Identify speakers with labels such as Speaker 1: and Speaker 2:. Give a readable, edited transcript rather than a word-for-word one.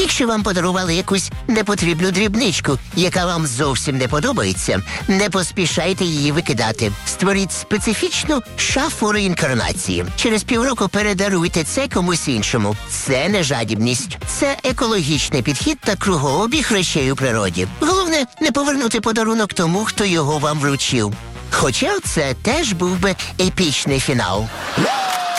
Speaker 1: Якщо вам подарували якусь непотрібну дрібничку, яка вам зовсім не подобається, не поспішайте її викидати. Створіть специфічну шафу реінкарнації. Через півроку передаруйте це комусь іншому. Це не жадібність. Це екологічний підхід та кругообіг речей у природі. Головне, не повернути подарунок тому, хто його вам вручив. Хоча це теж був би епічний фінал.